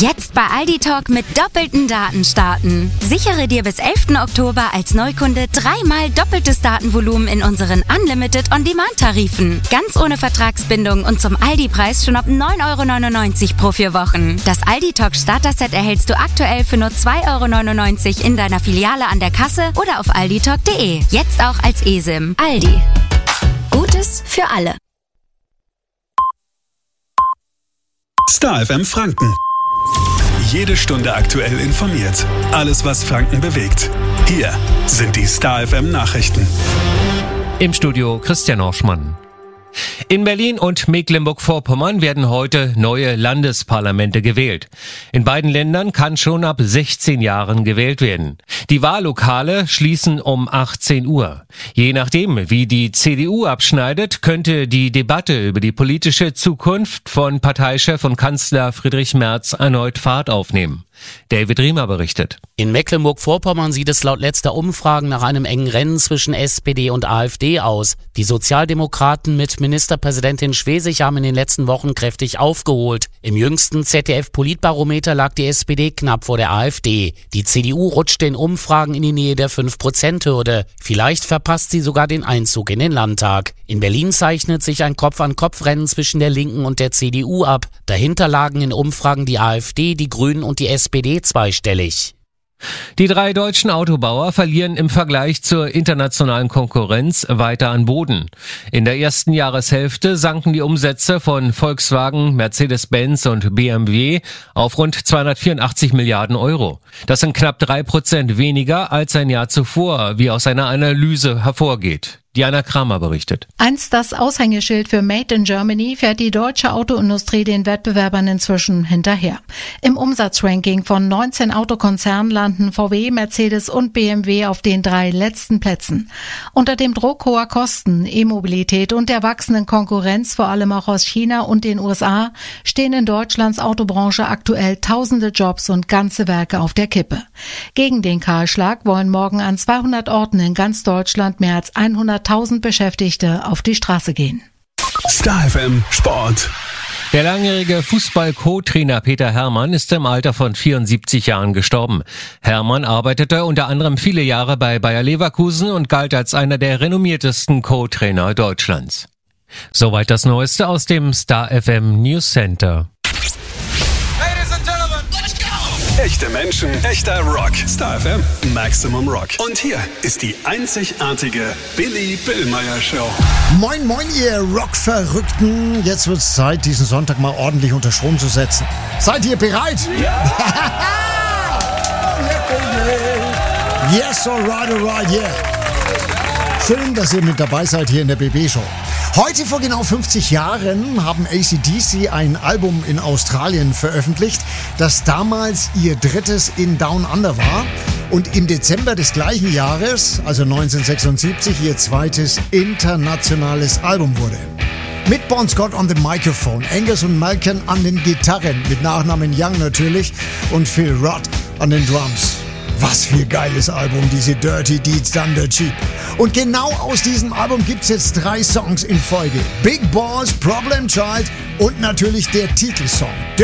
Jetzt bei Aldi Talk mit doppelten Daten starten. Sichere dir bis 11. Oktober als Neukunde 3-mal doppeltes Datenvolumen in unseren Unlimited On-Demand-Tarifen. Ganz ohne Vertragsbindung und zum Aldi-Preis schon ab 9,99 € pro 4 Wochen. Das Aldi Talk Starter-Set erhältst du aktuell für nur 2,99 € in deiner Filiale an der Kasse oder auf alditalk.de. Jetzt auch als eSIM. Aldi. Gutes für alle. Star FM Franken. Jede Stunde aktuell informiert. Alles, was Franken bewegt. Hier sind die Star FM Nachrichten. Im Studio Christian Orschmann. In Berlin und Mecklenburg-Vorpommern werden heute neue Landesparlamente gewählt. In beiden Ländern kann schon ab 16 Jahren gewählt werden. Die Wahllokale schließen um 18 Uhr. Je nachdem, wie die CDU abschneidet, könnte die Debatte über die politische Zukunft von Parteichef und Kanzler Friedrich Merz erneut Fahrt aufnehmen. David Riemer berichtet. In Mecklenburg-Vorpommern sieht es laut letzter Umfragen nach einem engen Rennen zwischen SPD und AfD aus. Die Sozialdemokraten mit Ministerpräsidentin Schwesig haben in den letzten Wochen kräftig aufgeholt. Im jüngsten ZDF-Politbarometer lag die SPD knapp vor der AfD. Die CDU rutschte in Umfragen in die Nähe der 5%-Hürde. Vielleicht verpasst sie sogar den Einzug in den Landtag. In Berlin zeichnet sich ein Kopf-an-Kopf-Rennen zwischen der Linken und der CDU ab. Dahinter lagen in Umfragen die AfD, die Grünen und die SPD zweistellig. Die 3 deutschen Autobauer verlieren im Vergleich zur internationalen Konkurrenz weiter an Boden. In der ersten Jahreshälfte sanken die Umsätze von Volkswagen, Mercedes-Benz und BMW auf rund 284 Milliarden Euro. Das sind knapp 3% weniger als ein Jahr zuvor, wie aus einer Analyse hervorgeht. Diana Kramer berichtet. Einst das Aushängeschild für Made in Germany fährt die deutsche Autoindustrie den Wettbewerbern inzwischen hinterher. Im Umsatzranking von 19 Autokonzernen landen VW, Mercedes und BMW auf den 3 letzten Plätzen. Unter dem Druck hoher Kosten, E-Mobilität und der wachsenden Konkurrenz, vor allem auch aus China und den USA, stehen in Deutschlands Autobranche aktuell tausende Jobs und ganze Werke auf der Kippe. Gegen den Kahlschlag wollen morgen an 200 Orten in ganz Deutschland mehr als 100.000 Beschäftigte auf die Straße gehen. Star FM Sport. Der langjährige Fußball-Co-Trainer Peter Herrmann ist im Alter von 74 Jahren gestorben. Herrmann arbeitete unter anderem viele Jahre bei Bayer Leverkusen und galt als einer der renommiertesten Co-Trainer Deutschlands. Soweit das Neueste aus dem Star FM News Center. Echte Menschen, echter Rock. Star FM, Maximum Rock. Und hier ist die einzigartige Billy Billmeyer Show. Moin, moin, ihr Rockverrückten. Jetzt wird's Zeit, diesen Sonntag mal ordentlich unter Strom zu setzen. Seid ihr bereit? Ja! Yes, alright, yeah. Schön, dass ihr mit dabei seid hier in der BB-Show. Heute vor genau 50 Jahren haben AC/DC ein Album in Australien veröffentlicht, das damals ihr drittes in Down Under war und im Dezember des gleichen Jahres, also 1976, ihr zweites internationales Album wurde. Mit Bon Scott on the Microphone, Angus und Malcolm an den Gitarren, mit Nachnamen Young natürlich, und Phil Rudd an den Drums. Was für ein geiles Album, diese Dirty Deeds Done Dirt Cheap. Und genau aus diesem Album gibt's jetzt 3 Songs in Folge. Big Balls, Problem Child und natürlich der Titelsong.